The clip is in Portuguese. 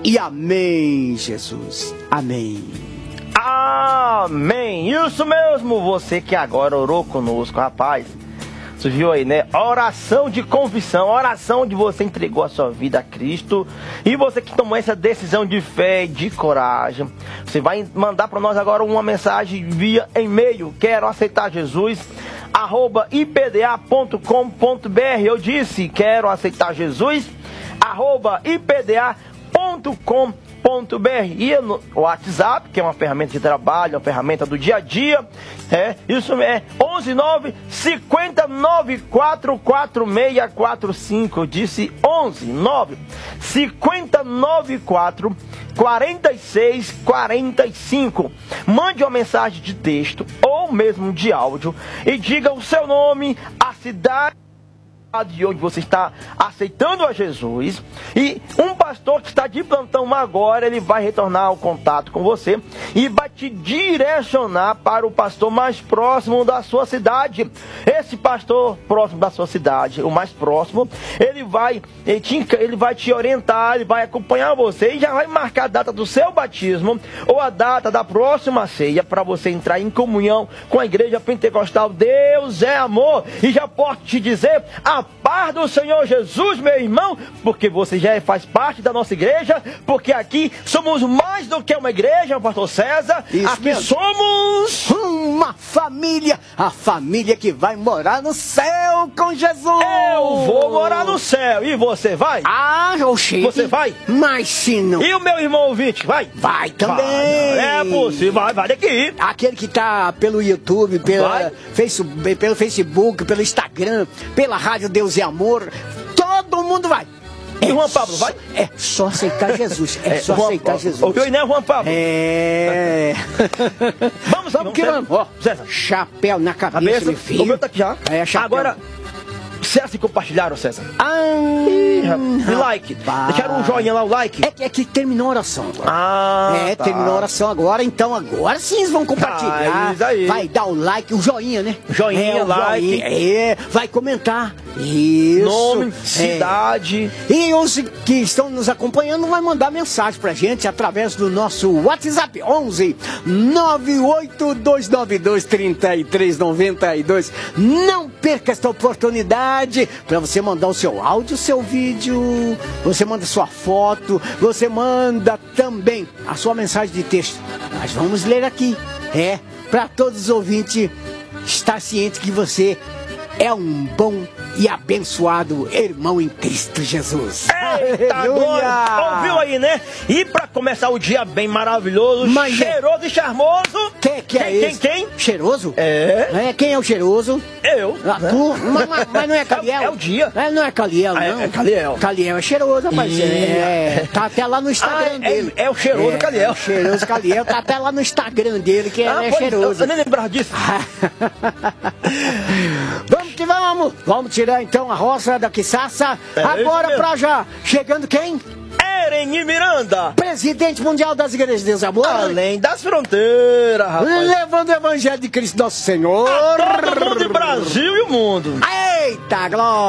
e amém, Jesus. Amém. Amém. Isso mesmo, você que agora orou conosco, rapaz. Você viu aí, né? Oração de convicção, oração onde você entregou a sua vida a Cristo. E você que tomou essa decisão de fé e de coragem, você vai mandar para nós agora uma mensagem via e-mail. Quero aceitar Jesus, @ipda.com.br. Eu disse, quero aceitar Jesus, @ipda.com.br. E no WhatsApp, que é uma ferramenta de trabalho, uma ferramenta do dia a dia, isso é 119 5094 4645. Eu disse 119 5094 4645. Mande uma mensagem de texto ou mesmo de áudio e diga o seu nome, a cidade de onde você está aceitando a Jesus, e um pastor que está de plantão agora, ele vai retornar o contato com você e vai te direcionar para o pastor mais próximo da sua cidade. Esse pastor próximo da sua cidade, o mais próximo, ele vai te orientar, ele vai acompanhar você e já vai marcar a data do seu batismo ou a data da próxima ceia para você entrar em comunhão com a igreja pentecostal. Deus é amor. E já posso te dizer, a paz do Senhor Jesus, meu irmão, porque você já faz parte da nossa igreja, porque aqui somos mais do que uma igreja, pastor César. Isso aqui mesmo. Somos uma família, a família que vai morar no céu com Jesus. Eu vou morar no céu. E você vai? Oxi. Você vai? Mas se não... E o meu irmão ouvinte, vai? Vai também. É possível, vai daqui. Aquele que tá pelo YouTube, pelo Facebook, pelo Instagram, pela Rádio Deus e Amor, todo mundo vai. E Juan Pablo, vai? É só aceitar Jesus. É só aceitar Jesus. Ouviu, né, Juan Pablo? Vamos que vamos. Ó, chapéu na cabeça, meu filho. O meu tá aqui já. Chapéu. Agora, César, se compartilharam, César. E like. Deixaram um joinha lá, o like. É que terminou a oração agora. Terminou a oração agora, então agora sim eles vão compartilhar. Vai dar o like, o joinha, né? Joinha, like. Vai comentar. Isso. Nome, cidade. E os que estão nos acompanhando vai mandar mensagem pra gente através do nosso WhatsApp 11 98292 3392. Não perca esta oportunidade para você mandar o seu áudio, o seu vídeo, você manda sua foto, você manda também a sua mensagem de texto. Nós vamos ler aqui. Para todos os ouvintes estar ciente que você é um bom e abençoado irmão em Cristo Jesus. Eita, glória! Ouviu aí, né? E pra começar o dia bem maravilhoso, cheiroso e charmoso. Quem? Cheiroso? Quem é o cheiroso? Eu. Tu? Mas não é Caliel? É o dia. Não é Caliel, não. É Caliel. Caliel é cheiroso, rapaz. Tá até lá no Instagram dele. É o cheiroso Caliel. O cheiroso Caliel tá até lá no Instagram dele, que é cheiroso. Eu nem lembrava disso. Vamos que vamos. Vamos tirar então a roça da Quiçaça. Agora pra já. Chegando quem? Ereni Miranda, presidente mundial das igrejas de Deus e Amor, além das fronteiras, rapaz, levando o evangelho de Cristo nosso Senhor a todo mundo, Brasil e o mundo. Eita, glória!